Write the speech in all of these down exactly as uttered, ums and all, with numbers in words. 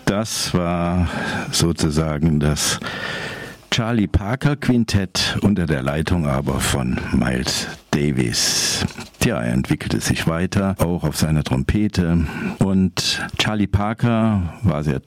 Das war sozusagen das Charlie Parker Quintett unter der Leitung aber von Miles Davis. Tja, er entwickelte sich weiter, auch auf seiner Trompete. Und Charlie Parker war sehr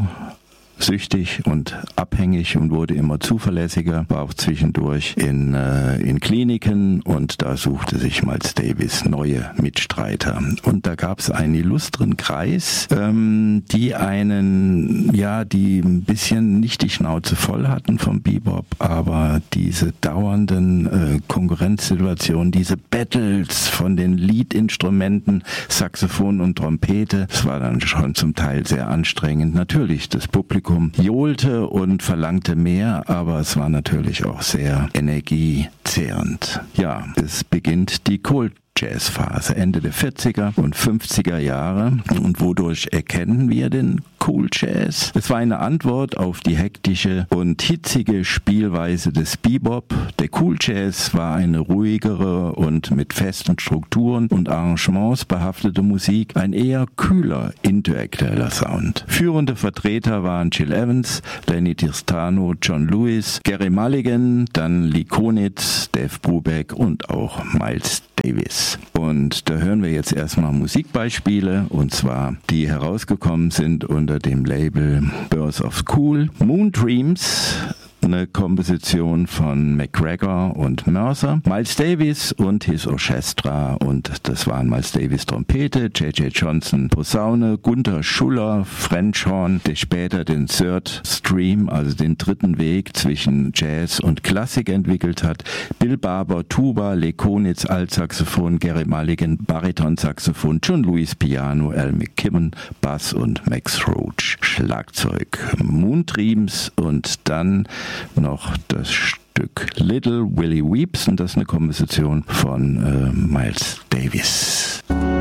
drogensüchtig und abhängig und wurde immer zuverlässiger, war auch zwischendurch in, äh, in Kliniken und da suchte sich Miles Davis neue Mitstreiter. Und da gab es einen illustren Kreis, ähm, die einen, ja, die ein bisschen nicht die Schnauze voll hatten vom Bebop, aber diese dauernden äh, Konkurrenzsituationen, diese Battles von den Leadinstrumenten, Saxophon und Trompete, das war dann schon zum Teil sehr anstrengend. Natürlich, das Publikum johlte und verlangte mehr, aber es war natürlich auch sehr energiezehrend. Ja, es beginnt die Cool Jazz-Phase, Ende der vierziger und fünfziger Jahre. Und wodurch erkennen wir den Cool Jazz? Es war eine Antwort auf die hektische und hitzige Spielweise des Bebop. Der Cool Jazz war eine ruhigere und mit festen Strukturen und Arrangements behaftete Musik, ein eher kühler, intellektueller Sound. Führende Vertreter waren Gil Evans, Lenny Tristano, John Lewis, Gerry Mulligan, dann Lee Konitz, Dave Brubeck und auch Miles Davis. Und da hören wir jetzt erstmal Musikbeispiele, und zwar die herausgekommen sind unter dem Label Birth of Cool. Moon Dreams, eine Komposition von McGregor und Mercer, Miles Davis und His Orchestra, und das waren Miles Davis Trompete, J J Johnson Posaune, Gunther Schuller French Horn, der später den Third Stream, also den dritten Weg zwischen Jazz und Klassik entwickelt hat, Bill Barber Tuba, Lee Konitz Altsaxophon, Gerry Mulligan Baritonsaxophon, John Lewis Piano, Al McKibben Bass und Max Roach Schlagzeug. Moon Dreams und dann noch das Stück Little Willie Weeps, und das ist eine Komposition von äh, Miles Davis.